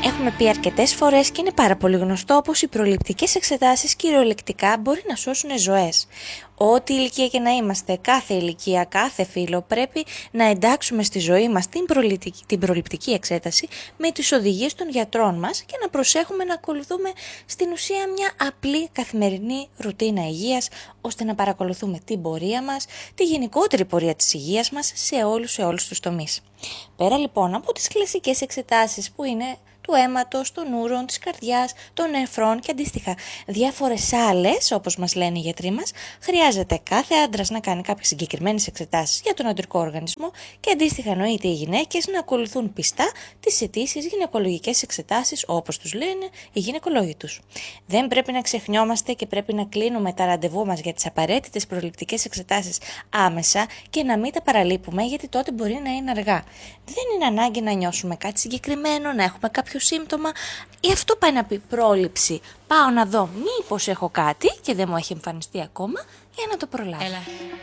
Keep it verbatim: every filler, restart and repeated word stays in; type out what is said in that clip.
Έχουμε πει αρκετές φορές και είναι πάρα πολύ γνωστό πως οι προληπτικές εξετάσεις κυριολεκτικά μπορεί να σώσουν ζωές. Ό,τι ηλικία και να είμαστε, κάθε ηλικία, κάθε φύλο, πρέπει να εντάξουμε στη ζωή μας την προληπτική, την προληπτική εξέταση με τις οδηγίες των γιατρών μας και να προσέχουμε να ακολουθούμε στην ουσία μια απλή καθημερινή ρουτίνα υγείας, ώστε να παρακολουθούμε την πορεία μας, τη γενικότερη πορεία της υγείας μας σε όλους, σε όλους τους τομείς. Πέρα λοιπόν από τις κλασικές εξετάσεις που είναι του αίματος, των ούρων, της καρδιάς, των νεφρών και αντίστοιχα διάφορες άλλες, όπως μας λένε οι γιατροί μας, χρειάζεται κάθε άντρας να κάνει κάποιες συγκεκριμένες εξετάσεις για τον αντρικό οργανισμό και αντίστοιχα εννοείται οι γυναίκες να ακολουθούν πιστά τις αιτήσεις γυναικολογικές εξετάσεις, όπως τους λένε οι γυναικολόγοι τους. Δεν πρέπει να ξεχνιόμαστε και πρέπει να κλείνουμε τα ραντεβού μας για τις απαραίτητες προληπτικές εξετάσεις άμεσα και να μην τα παραλείπουμε, γιατί τότε μπορεί να είναι αργά. Δεν είναι ανάγκη να νιώσουμε κάτι συγκεκριμένο, να έχουμε κάποιο σύμπτωμα, ή αυτό πάει να πει πρόληψη. Πάω να δω μήπως έχω κάτι και δεν μου έχει εμφανιστεί ακόμα για να το προλάβω. Έλα.